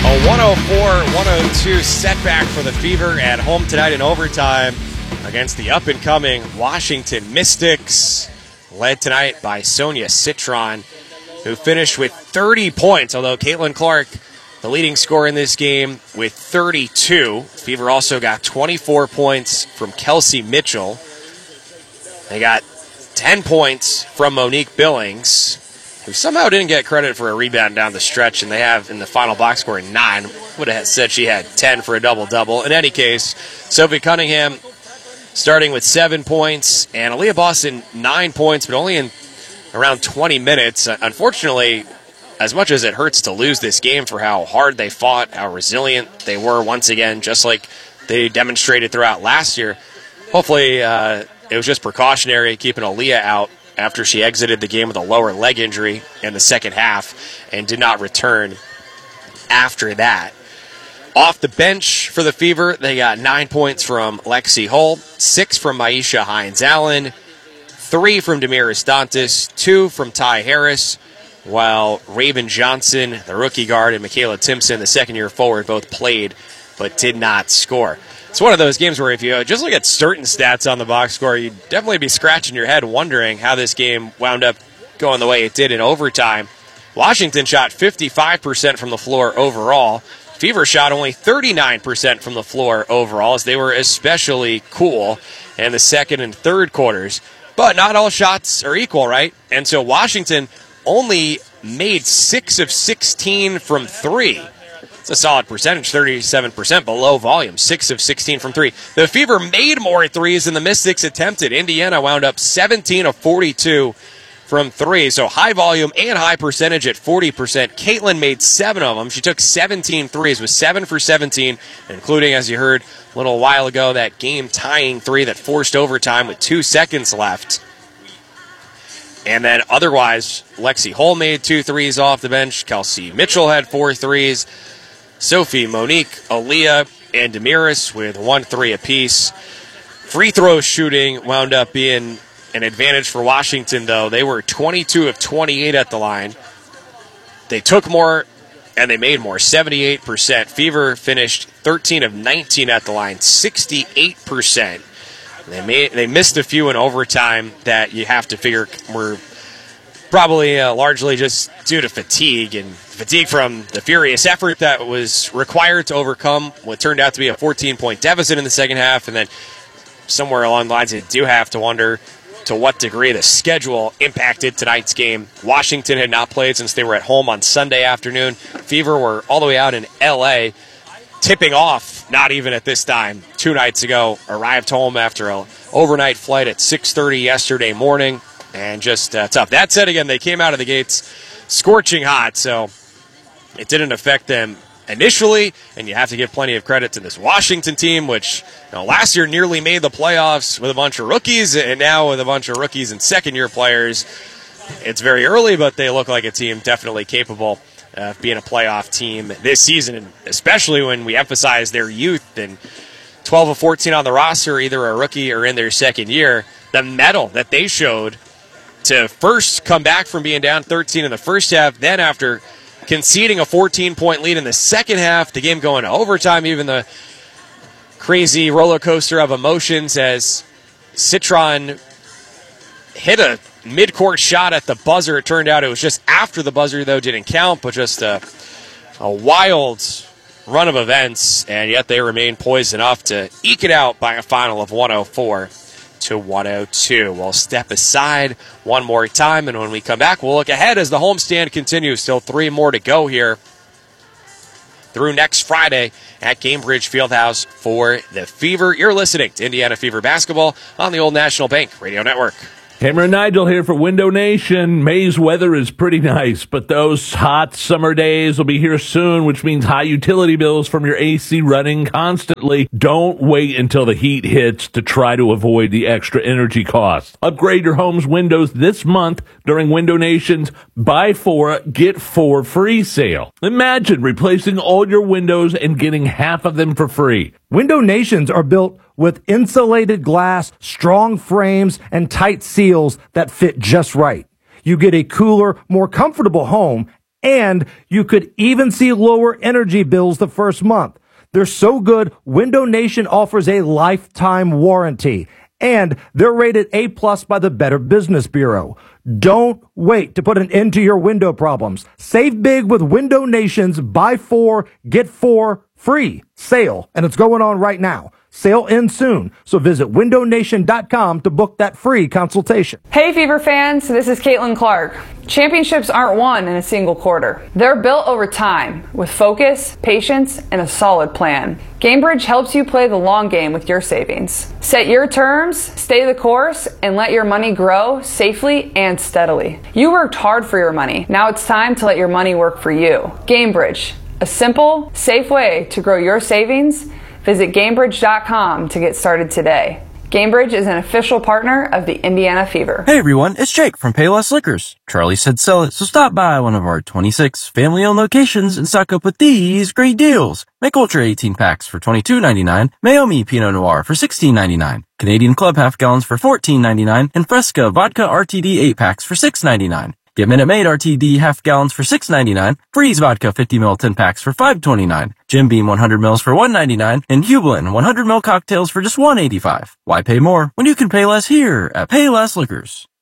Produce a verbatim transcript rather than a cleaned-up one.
A one oh four one oh two setback for the Fever at home tonight in overtime against the up-and-coming Washington Mystics, led tonight by Sonia Citron, who finished with thirty points, although Caitlin Clark, the leading scorer in this game, with thirty-two. Fever also got twenty-four points from Kelsey Mitchell. They got ten points from Monique Billings, who somehow didn't get credit for a rebound down the stretch, and they have in the final box score nine. Would have said she had ten for a double-double. In any case, Sophie Cunningham starting with seven points, and Aaliyah Boston nine points, but only in around twenty minutes. Unfortunately, as much as it hurts to lose this game for how hard they fought, how resilient they were once again, just like they demonstrated throughout last year, hopefully uh, it was just precautionary, keeping Aaliyah out after she exited the game with a lower leg injury in the second half and did not return after that. Off the bench for the Fever, they got nine points from Lexi Hull, six from Maisha Hines-Allen, three from Damaris Dantas, two from Ty Harris, while Raven Johnson, the rookie guard, and Michaela Timpson, the second-year forward, both played but did not score. It's one of those games where if you just look at certain stats on the box score, you'd definitely be scratching your head wondering how this game wound up going the way it did in overtime. Washington shot fifty-five percent from the floor overall. Fever shot only thirty-nine percent from the floor overall, as they were especially cool in the second and third quarters. But not all shots are equal, right? And so Washington only made six of sixteen from three. It's a solid percentage, thirty-seven percent below volume, six of sixteen from three. The Fever made more threes than the Mystics attempted. Indiana wound up seventeen of forty-two from three, so high volume and high percentage at forty percent. Caitlin made seven of them. She took seventeen threes, was seven for seventeen, including, as you heard a little while ago, that game-tying three that forced overtime with two seconds left. And then otherwise, Lexi Hull made two threes off the bench. Kelsey Mitchell had four threes. Sophie, Monique, Aaliyah, and Damaris with one three apiece. Free throw shooting wound up being an advantage for Washington, though. They were twenty-two of twenty-eight at the line. They took more, and they made more, seventy-eight percent. Fever finished thirteen of nineteen at the line, sixty-eight percent. They made, they missed a few in overtime that you have to figure were probably uh, largely just due to fatigue, and fatigue from the furious effort that was required to overcome what turned out to be a fourteen-point deficit in the second half, and then somewhere along the lines you do have to wonder to what degree the schedule impacted tonight's game. Washington had not played since they were at home on Sunday afternoon. Fever were all the way out in L A, tipping off, not even at this time, two nights ago, arrived home after an overnight flight at six thirty yesterday morning, and just uh, tough. That said, again, they came out of the gates scorching hot, so it didn't affect them initially, and you have to give plenty of credit to this Washington team, which you know, last year nearly made the playoffs with a bunch of rookies, and now with a bunch of rookies and second-year players. It's very early, but they look like a team definitely capable of being a playoff team this season, and especially when we emphasize their youth, and twelve of fourteen on the roster, either a rookie or in their second year. The mettle that they showed to first come back from being down thirteen in the first half, then after conceding a fourteen-point lead in the second half, the game going to overtime, even the crazy roller coaster of emotions as Citron hit a mid-court shot at the buzzer. It turned out it was just after the buzzer, though, didn't count, but just a, a wild run of events, and yet they remain poised enough to eke it out by a final of one oh four to one oh two. We'll step aside one more time, and when we come back, we'll look ahead as the homestand continues. Still three more to go here through next Friday at Cambridge Fieldhouse for the Fever. You're listening to Indiana Fever Basketball on the Old National Bank Radio Network. Cameron Nigel here for Window Nation. May's weather is pretty nice, but those hot summer days will be here soon, which means high utility bills from your A C running constantly. Don't wait until the heat hits to try to avoid the extra energy costs. Upgrade your home's windows this month during Window Nation's Buy Four, Get Four free sale. Imagine replacing all your windows and getting half of them for free. Window Nations are built with insulated glass, strong frames, and tight seals that fit just right. You get a cooler, more comfortable home And you could even see lower energy bills the first month. They're so good, Window Nation offers a lifetime warranty. And they're rated A plus by the Better Business Bureau. Don't wait to put an end to your window problems. Save big with Window Nation's buy four, get four free sale. And it's going on right now. Sale ends soon. So visit window nation dot com to book that free consultation. Hey Fever fans, this is Caitlin Clark. Championships aren't won in a single quarter. They're built over time with focus, patience, and a solid plan. Gamebridge helps you play the long game with your savings. Set your terms, stay the course, and let your money grow safely and steadily. You worked hard for your money. Now it's time to let your money work for you. Gamebridge, a simple, safe way to grow your savings. Visit Gamebridge dot com to get started today. Gamebridge is an official partner of the Indiana Fever. Hey everyone, it's Jake from Payless Liquors. Charlie said sell it, so stop by one of our twenty-six family-owned locations and stock up with these great deals. Make Ultra eighteen packs for twenty-two ninety-nine, Mayomi Pinot Noir for sixteen ninety-nine, Canadian Club half gallons for fourteen ninety-nine, and Fresca Vodka R T D eight packs for six ninety-nine. Get Minute Maid R T D half gallons for six ninety-nine, Freeze Vodka fifty milliliter ten packs for five twenty-nine, Jim Beam one hundred milliliters for one ninety-nine, and Hublin one hundred milliliter cocktails for just one eighty-five. Why pay more when you can pay less here at Payless Liquors?